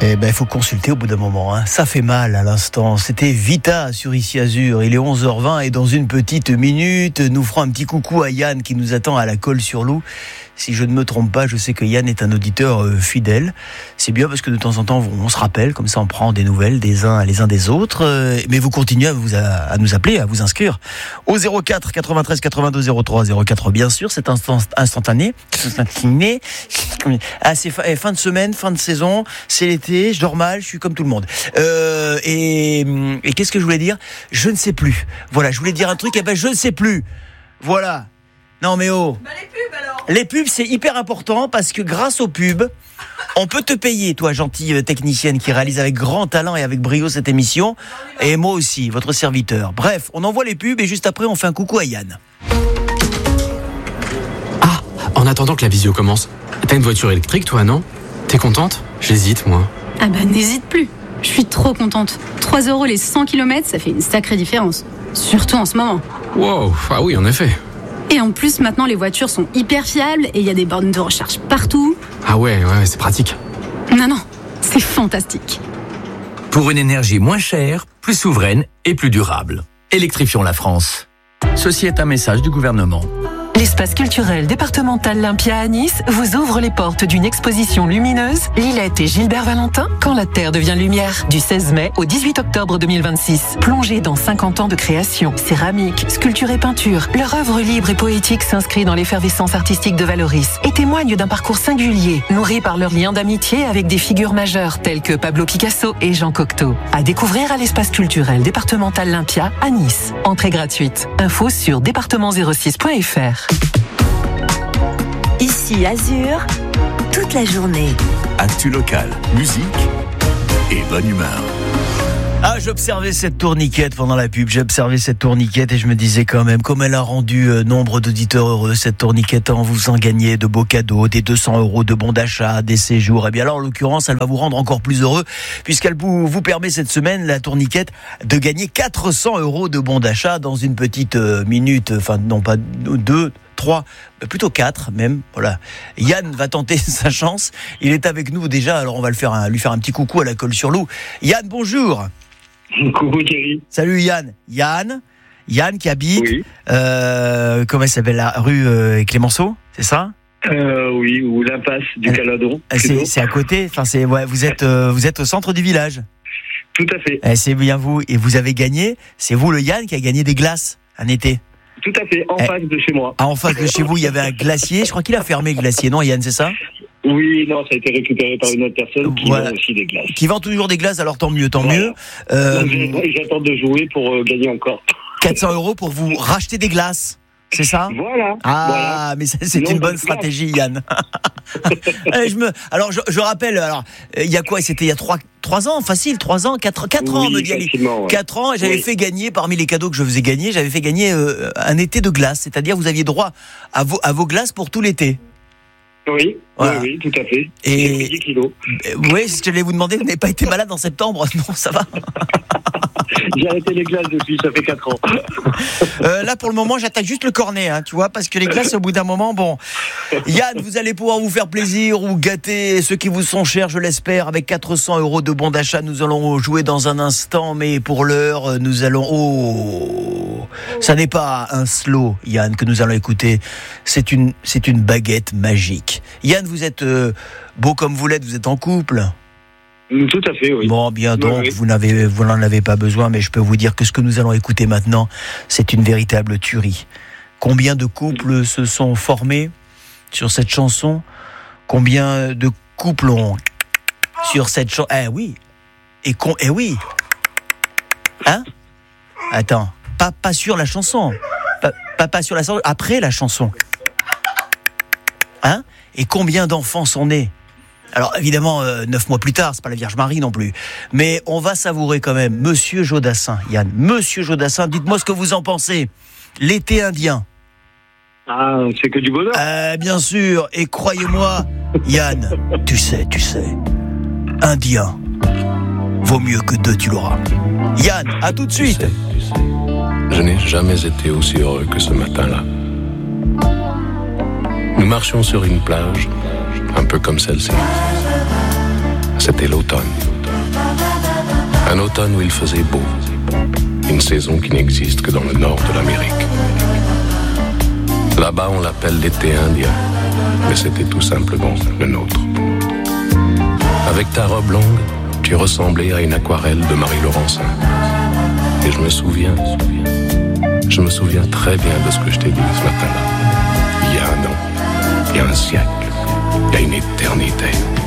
Eh ben, il faut consulter au bout d'un moment. Ça fait mal à l'instant. C'était Vita sur Ici Azur. Il est 11h20 et dans une petite minute, nous ferons un petit coucou à Yann qui nous attend à la Colle-sur-Loup. Si je ne me trompe pas, je sais que Yann est un auditeur fidèle. C'est bien parce que de temps en temps, on se rappelle, comme ça on prend des nouvelles des uns des autres. Mais vous continuez à nous appeler, à vous inscrire au 04 93 82 03 04. Bien sûr, c'est instantané. Ah, c'est fin de semaine, fin de saison, c'est l'été, je dors mal, je suis comme tout le monde. Et qu'est-ce que je voulais dire ? Je ne sais plus. Voilà, je voulais dire un truc, je ne sais plus. Voilà. Non mais oh. Les pubs alors. Les pubs, c'est hyper important parce que grâce aux pubs, on peut te payer, toi, gentille technicienne qui réalise avec grand talent et avec brio cette émission. Et moi aussi, votre serviteur. Bref, on envoie les pubs et juste après, on fait un coucou à Yann. Ah, en attendant que la visio commence, t'as une voiture électrique, toi, non ? T'es contente ? J'hésite, moi. Ah bah, n'hésite plus. Je suis trop contente. 3 € les 100 km, ça fait une sacrée différence. Surtout en ce moment. Wow, ah oui, en effet. Et en plus, maintenant, les voitures sont hyper fiables et il y a des bornes de recharge partout. Ah ouais, c'est pratique. Non, c'est fantastique. Pour une énergie moins chère, plus souveraine et plus durable. Électrifions la France. Ceci est un message du gouvernement. L'espace culturel départemental Lympia à Nice vous ouvre les portes d'une exposition lumineuse Lilette et Gilbert Valentin, Quand la Terre devient lumière, du 16 mai au 18 octobre 2026. Plongez dans 50 ans de création, céramique, sculpture et peinture. Leur œuvre libre et poétique s'inscrit dans l'effervescence artistique de Valoris et témoigne d'un parcours singulier, nourri par leur lien d'amitié avec des figures majeures telles que Pablo Picasso et Jean Cocteau. À découvrir à l'espace culturel départemental Lympia à Nice. Entrée gratuite. Info sur département06.fr. Ici Azur, toute la journée. Actu locale, musique et bonne humeur. Ah, j'observais cette tourniquette pendant la pub, et je me disais quand même, comme elle a rendu nombre d'auditeurs heureux, cette tourniquette, en vous en gagnez de beaux cadeaux, des 200 € de bons d'achat, des séjours. Et bien alors, en l'occurrence, elle va vous rendre encore plus heureux, puisqu'elle vous permet cette semaine, la tourniquette, de gagner 400 € de bons d'achat dans une petite minute, enfin non pas 2, 3, plutôt 4 même. Voilà. Yann va tenter sa chance. Il est avec nous déjà, alors on va lui faire un petit coucou à la Colle-sur-Loup. Yann, bonjour. Coucou Thierry. Salut Yann. Yann qui habite, oui. Comment elle s'appelle, la rue Clémenceau, c'est ça ? Oui, ou l'impasse du Caladon. C'est à côté. Enfin, vous êtes au centre du village. Tout à fait. C'est bien vous. Et vous avez gagné. C'est vous le Yann qui a gagné des glaces un été. Tout à fait, en face de chez moi. Ah, en face de chez vous, il y avait un glacier. Je crois qu'il a fermé le glacier, non Yann, c'est ça ? Oui, non, ça a été récupéré par une autre personne qui vend aussi des glaces. Qui vend toujours des glaces, alors tant mieux. Donc, j'attends de jouer pour gagner encore. 400 € pour vous racheter des glaces, c'est ça ? Voilà. Ah, voilà. Mais c'est une bonne stratégie, Yann. Allez, je rappelle, alors, il y a quoi ? C'était il y a 3 ans, facile, 3 ans, 4 ans, me dit Ali. 4 ans, et j'avais fait gagner, parmi les cadeaux que je faisais gagner, j'avais fait gagner un été de glace. C'est-à-dire, vous aviez droit à vos glaces pour tout l'été. Oui, voilà. Oui, tout à fait. Et j'ai pris 10 kilos. Oui, c'est ce que je voulais vous demander, vous n'avez pas été malade en septembre ? Non, ça va. J'ai arrêté les glaces depuis, ça fait 4 ans. Là, pour le moment, j'attaque juste le cornet, tu vois, parce que les glaces, au bout d'un moment, bon. Yann, vous allez pouvoir vous faire plaisir ou gâter ceux qui vous sont chers, je l'espère, avec 400 € de bons d'achat. Nous allons jouer dans un instant, mais pour l'heure, nous allons... Oh, ça n'est pas un slow, Yann, que nous allons écouter. C'est une baguette magique. Yann, vous êtes beau comme vous l'êtes, vous êtes en couple ? Tout à fait, oui. Bon, bien donc, oui. vous n'en avez pas besoin, mais je peux vous dire que ce que nous allons écouter maintenant, c'est une véritable tuerie. Combien de couples se sont formés sur cette chanson ? Combien de couples ont sur cette chanson ? Eh oui. Eh oui. Hein ? Attends, pas sur la chanson. Pas sur la chanson, après la chanson. Hein ? Et combien d'enfants sont nés ? Alors évidemment, 9 mois plus tard, c'est pas la Vierge Marie non plus. Mais on va savourer quand même Monsieur Jodassin, Yann. Monsieur Jodassin, dites-moi ce que vous en pensez. L'été indien. Ah, c'est que du bonheur. Bien sûr. Et croyez-moi, Yann, tu sais, indien, vaut mieux que 2, tu l'auras. Yann, à tout de suite. Tu sais, je n'ai jamais été aussi heureux que ce matin-là. Nous marchions sur une plage, un peu comme celle-ci. c'était l'automne. Un automne où il faisait beau. Une saison qui n'existe que dans le nord de l'Amérique. Là-bas, on l'appelle l'été indien, mais c'était tout simplement le nôtre. Avec ta robe longue, tu ressemblais à une aquarelle de Marie Laurencin. Et je me souviens très bien de ce que je t'ai dit ce matin-là. Il y a un an, il y a un siècle, il y a une éternité.